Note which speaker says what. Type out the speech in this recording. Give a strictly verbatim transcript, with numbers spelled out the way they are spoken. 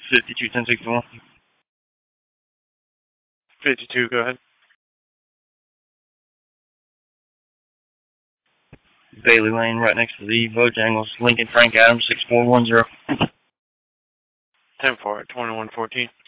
Speaker 1: fifty-two, ten sixty-one.
Speaker 2: fifty-two, go ahead.
Speaker 1: Bailey Lane, right next to the Bojangles. Lincoln Frank Adams, six four one zero.
Speaker 2: ten four, twenty-one fourteen.